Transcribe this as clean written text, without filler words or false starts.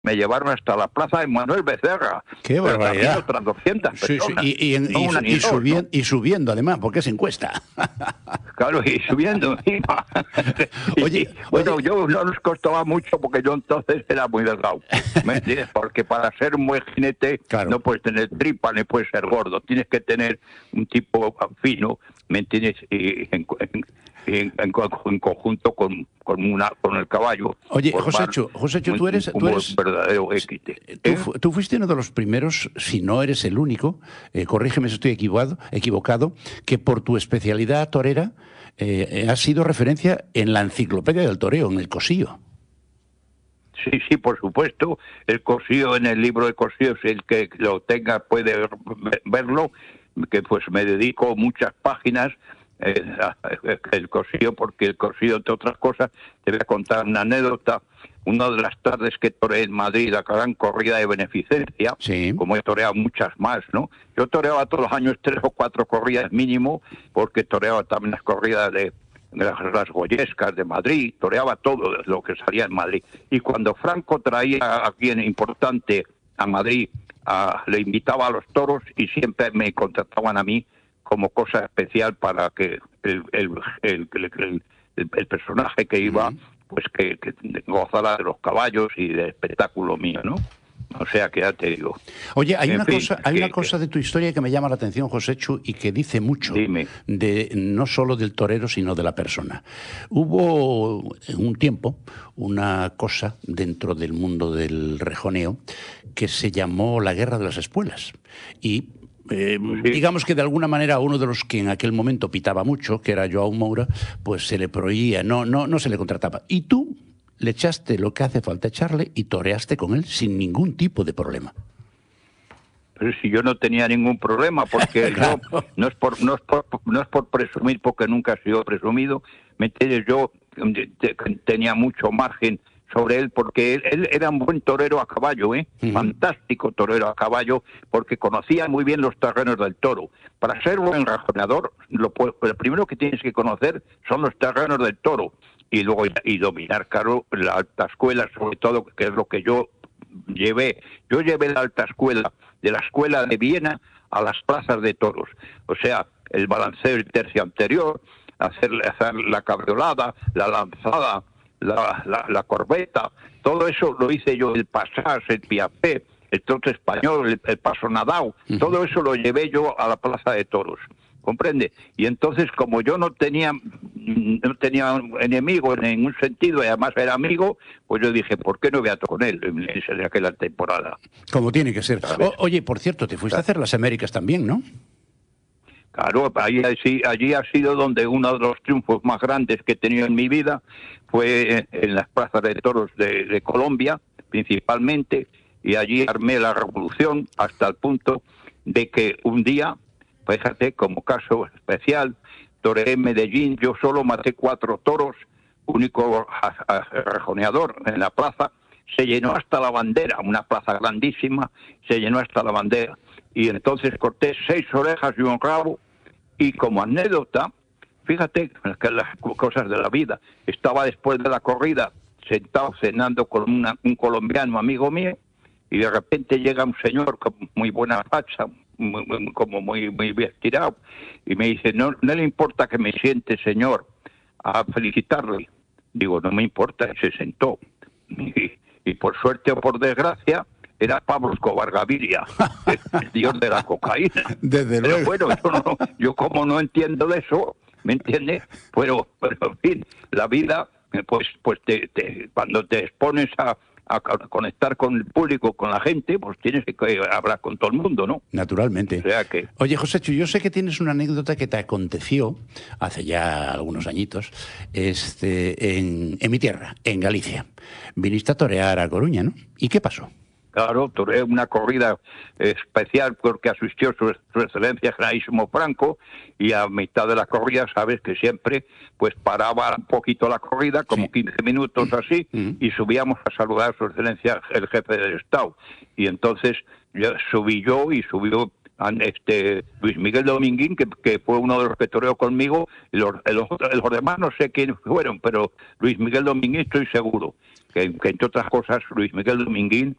me llevaron hasta la plaza de Manuel Becerra. ¡Qué barbaridad! Otras 200 personas. Y subiendo además, porque es encuesta. Claro, y subiendo encima. Bueno, yo no nos costaba mucho porque yo entonces era muy delgado. ¿Me entiendes? Porque para ser un buen jinete no puedes tener tripa ni puedes ser gordo. Tienes que tener un tipo fino, ¿me entiendes? Y en conjunto con el caballo. Oye, Josécho, tú eres verdadero équite. Tú fuiste uno de los primeros, si no eres el único, corrígeme si estoy equivocado, que por tu especialidad torera has sido referencia en la enciclopedia del toreo, en el Cosillo. Sí, por supuesto. El Cosillo, en el libro de Cosillo, si el que lo tenga puede verlo, que pues me dedico muchas páginas el Cosillo, porque el Cosillo, entre otras cosas, te voy a contar una anécdota. Una de las tardes que toreé en Madrid, la gran corrida de beneficencia, como he toreado muchas más, ¿no? Yo toreaba todos los años 3 o 4 corridas mínimo, porque toreaba también las corridas de las goyescas de Madrid, toreaba todo lo que salía en Madrid. Y cuando Franco traía a alguien importante a Madrid, le invitaba a los toros y siempre me contrataban a mí como cosa especial para que el personaje que iba, pues que gozara de los caballos y del espectáculo mío, ¿no? O sea, que ya te digo. Oye, hay una cosa de tu historia que me llama la atención, Joséchu, y que dice mucho no solo del torero, sino de la persona. Hubo en un tiempo una cosa dentro del mundo del rejoneo que se llamó la Guerra de las Espuelas. Y digamos que de alguna manera a uno de los que en aquel momento pitaba mucho, que era Joao Moura, pues se le prohibía, no se le contrataba. Y tú le echaste lo que hace falta echarle y toreaste con él sin ningún tipo de problema. Pero si yo no tenía ningún problema, porque claro, yo no es por presumir, porque nunca he sido presumido, ¿me entiendes? Yo tenía mucho margen sobre él, porque él era un buen torero a caballo, fantástico torero a caballo, porque conocía muy bien los terrenos del toro. Para ser buen rajonador, lo primero que tienes que conocer son los terrenos del toro, y luego dominar, claro, la alta escuela, sobre todo, que es lo que yo llevé. Yo llevé la alta escuela, de la escuela de Viena a las plazas de toros. O sea, el balanceo del tercio anterior, hacer la cabriolada, la lanzada, la corbeta, todo eso lo hice yo, el pasás, el piafé, el trote español, el paso nadao, todo eso lo llevé yo a la plaza de toros, ¿comprende? Y entonces, como yo no tenía enemigo en ningún sentido, y además era amigo, pues yo dije, ¿por qué no voy a tocar con él en aquella temporada? Como tiene que ser. Oye, por cierto, te fuiste a hacer las Américas también, ¿no? Claro, allí ha sido donde uno de los triunfos más grandes que he tenido en mi vida fue en las plazas de toros de Colombia, principalmente, y allí armé la revolución hasta el punto de que un día, fíjate, como caso especial, toreé en Medellín, yo solo maté 4 toros, único rejoneador en la plaza, se llenó hasta la bandera, una plaza grandísima, se llenó hasta la bandera. Y entonces corté 6 orejas y un rabo, y como anécdota, fíjate que las cosas de la vida, estaba después de la corrida sentado cenando con un colombiano amigo mío, y de repente llega un señor con muy buena facha, muy bien tirado, y me dice, no le importa que me siente, señor, a felicitarle. Digo, no me importa, y se sentó. Y por suerte o por desgracia, era Pablo Escobar Gaviria, el dios de la cocaína. Desde luego. Pero bueno, yo como no entiendo de eso, ¿me entiendes? Pero en fin, la vida, pues cuando te expones a conectar con el público, con la gente, pues tienes que hablar con todo el mundo, ¿no? Naturalmente. O sea que... Oye, Joséchu, yo sé que tienes una anécdota que te aconteció hace ya algunos añitos en mi tierra, en Galicia. Viniste a torear a Coruña, ¿no? ¿Y qué pasó? Claro, toreé una corrida especial porque asistió su excelencia Generalísimo Franco, y a mitad de la corrida, sabes que siempre pues paraba un poquito la corrida, como 15 minutos así, y subíamos a saludar a su excelencia el jefe del Estado. Y entonces subió Luis Miguel Dominguín, que fue uno de los que toreó conmigo, los demás no sé quiénes fueron, pero Luis Miguel Dominguín estoy seguro. que entre otras cosas Luis Miguel Dominguín